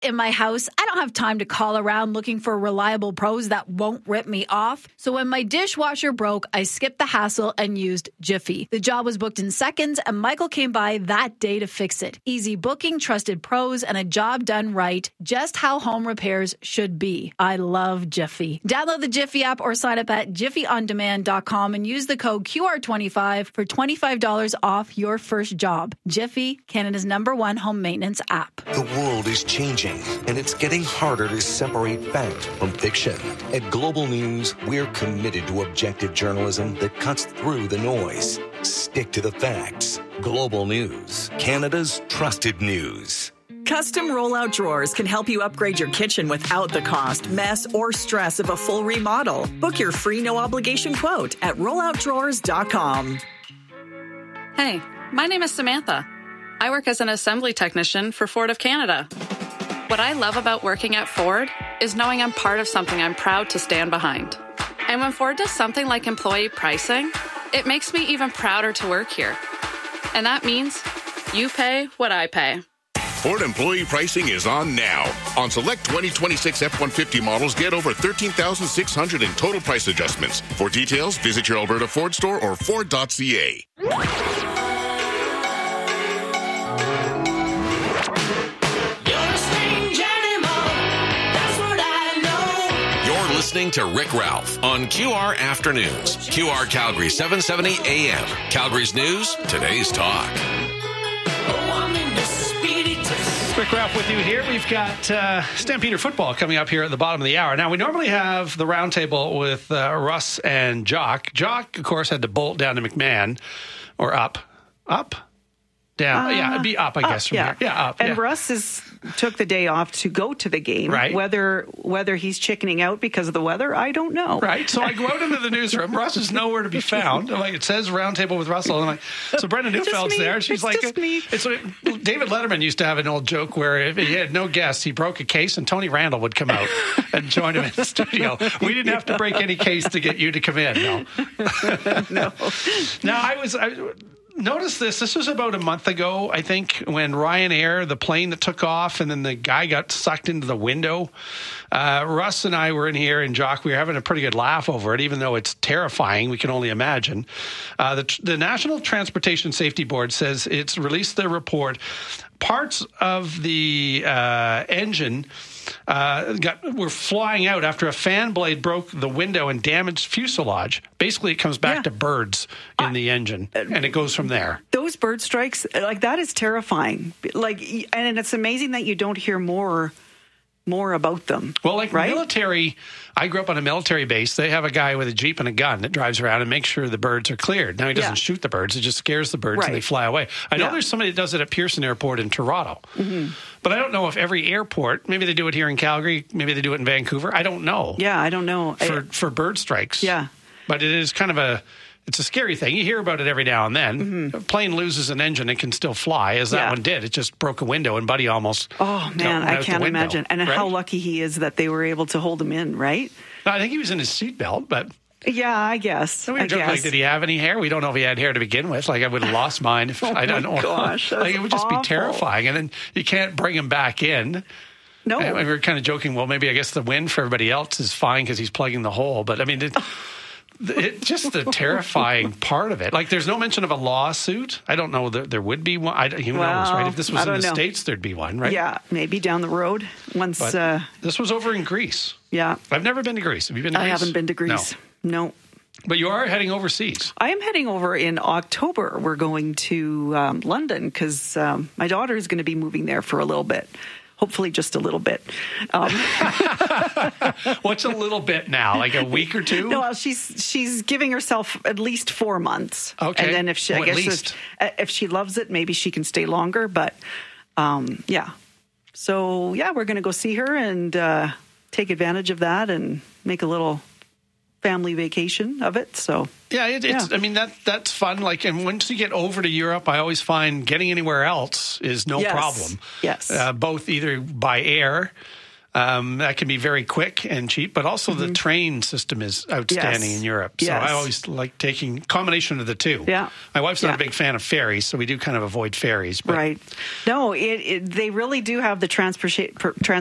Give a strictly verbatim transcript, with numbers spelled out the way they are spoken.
In my house, I don't have time to call around looking for reliable pros that won't rip me off. So when my dishwasher broke, I skipped the hassle and used Jiffy. The job was booked in seconds, and Michael came by that day to fix it. Easy booking, trusted pros, and a job done right. Just how home repairs should be. I love Jiffy. Download the Jiffy app or sign up at jiffy on demand dot com and use the code Q R twenty-five for twenty-five dollars off your first job. Jiffy, Canada's number one home maintenance app. The world is changing, and it's getting harder to separate fact from fiction. At Global News, we're committed to objective journalism that cuts through the noise. Stick to the facts. Global News, Canada's trusted news. Custom rollout drawers can help you upgrade your kitchen without the cost, mess, or stress of a full remodel. Book your free no-obligation quote at rollout drawers dot com. Hey, my name is Samantha. I work as an assembly technician for Ford of Canada. What I love about working at Ford is knowing I'm part of something I'm proud to stand behind. And when Ford does something like employee pricing, it makes me even prouder to work here. And that means you pay what I pay. Ford employee pricing is on now. On select twenty twenty-six F one fifty models, get over thirteen thousand six hundred dollars in total price adjustments. For details, visit your Alberta Ford store or Ford dot C A. Listening to Rick Ralph on Q R Afternoons. Q R Calgary, seven seventy A M. Calgary's news, today's talk. Rick Ralph with you here. We've got uh, Stampeder football coming up here at the bottom of the hour. Now, we normally have the roundtable with uh, Russ and Jock. Jock, of course, had to bolt down to McMahon, or up. Up? Down. Uh, yeah, it'd be up, I guess, up, from yeah. here. Yeah, up. And yeah. Russ is, took the day off to go to the game. Right. Whether whether he's chickening out because of the weather, I don't know. Right. So I go out into the newsroom. Russ is nowhere to be found. I'm like, it says roundtable with Russell. And I'm like, so Brenda Newfeld's there. And she's it's like, just me. It's like, David Letterman used to have an old joke where if he had no guests, he broke a case and Tony Randall would come out and join him in the studio. We didn't have to break any case to get you to come in. No. No. Now, I was... I, Notice this. This was about a month ago, I think, when Ryanair, the plane that took off, and then the guy got sucked into the window. Uh, Russ and I were in here, and Jock, we were having a pretty good laugh over it, even though it's terrifying. We can only imagine. Uh, the, the National Transportation Safety Board says it's released their report. Parts of the uh, engine uh, got were flying out after a fan blade broke the window and damaged fuselage. Basically, it comes back yeah. to birds in uh, the engine, and it goes from there. Those bird strikes, like that is terrifying. Like, and it's amazing that you don't hear more. more about them. Well, like right? military, I grew up on a military base. They have a guy with a Jeep and a gun that drives around and makes sure the birds are cleared. Now, he doesn't yeah. shoot the birds. It just scares the birds right. and they fly away. I know yeah. there's somebody that does it at Pearson Airport in Toronto. Mm-hmm. But I don't know if every airport, maybe they do it here in Calgary, maybe they do it in Vancouver. I don't know. Yeah, I don't know. For, I, for bird strikes. Yeah. But it is kind of a... It's a scary thing. You hear about it every now and then. Mm-hmm. A plane loses an engine and can still fly, as that yeah. one did. It just broke a window, and Buddy almost... Oh, man, I can't imagine. And right? how lucky he is that they were able to hold him in, right? I think he was in his seatbelt, but... Yeah, I guess. So we were I joking, guess. like, did he have any hair? We don't know if he had hair to begin with. Like, I would have lost mine if oh I don't my know. Gosh, like, it would just awful. be terrifying. And then you can't bring him back in. No. And we were kind of joking, well, maybe I guess the wind for everybody else is fine because he's plugging the hole. But, I mean... It, It's just the terrifying part of it. Like, there's no mention of a lawsuit. I don't know that there would be one. I, who well, knows, right? If this was in the know. States, there'd be one, right? Yeah, maybe down the road. Once. But uh, this was over in Greece. Yeah. I've never been to Greece. Have you been to I Greece? I haven't been to Greece. No. no. But you are heading overseas. I am heading over in October. We're going to um, London because um, my daughter is going to be moving there for a little bit. Hopefully just a little bit. Um. What's a little bit now? Like a week or two? No, well, she's she's giving herself at least four months. Okay. And then if she, oh, I guess at least. If, if she loves it, maybe she can stay longer. But um, yeah. So yeah, we're going to go see her and uh, take advantage of that and make a little family vacation of it. So yeah, it, it's. yeah. I mean that that's fun. Like, and once you get over to Europe, I always find getting anywhere else is no yes. problem. Yes, uh, both either by air Um, that can be very quick and cheap, but also mm-hmm. the train system is outstanding yes. in Europe. So yes. I always like taking combination of the two. Yeah. My wife's not yeah. a big fan of ferries, so we do kind of avoid ferries. But right. No, it, it, they really do have the transportation